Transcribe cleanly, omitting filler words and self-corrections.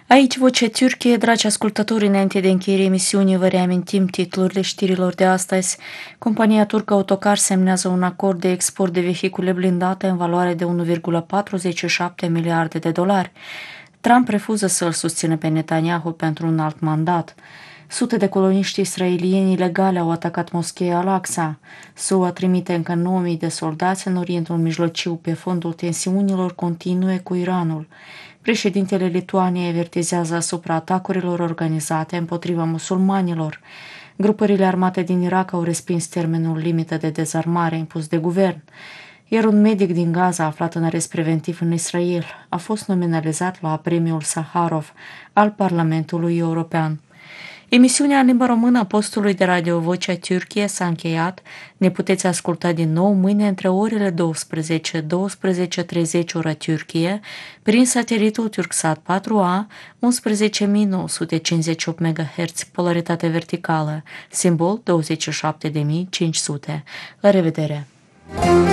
Aici Vocea Türkiye, dragi ascultători, înainte de încheierea emisiunii vă reamintim titlurile știrilor de astăzi. Compania turcă Autocar semnează un acord de export de vehicule blindate în valoare de 1,47 miliarde de dolari. Trump refuză să îl susțină pe Netanyahu pentru un alt mandat. Sute de coloniști israelieni ilegale au atacat moscheea Al-Aqsa. SUA trimite încă 9.000 de soldați în Orientul Mijlociu pe fondul tensiunilor continue cu Iranul. Președintele Lituaniei avertizează asupra atacurilor organizate împotriva musulmanilor. Grupările armate din Irak au respins termenul limită de dezarmare impus de guvern. Iar un medic din Gaza aflat în arest preventiv în Israel a fost nominalizat la premiul Saharov al Parlamentului European. Emisiunea în limba română a postului de radio Vocea Türkiye s-a încheiat. Ne puteți asculta din nou mâine între orele 12-12:30 ora Türkiye prin satelitul Turksat 4A 11.958 MHz, polaritate verticală, simbol 27.500. La revedere!